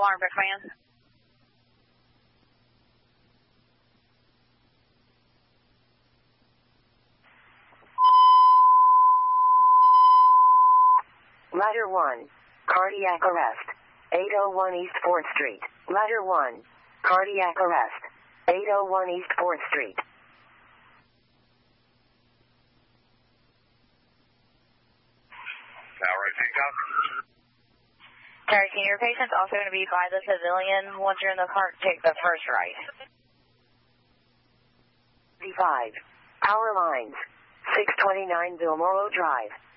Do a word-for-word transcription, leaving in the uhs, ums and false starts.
alarm, Brickman. Ladder one, cardiac arrest, eight oh one East fourth Street. Ladder one, cardiac arrest, eight oh one East fourth Street. Tower eighteen, copy. Tower eighteen, your patient's also going to be by the pavilion. Once you're in the cart, take the first right. five, power lines, six twenty-nine Villamoro Drive.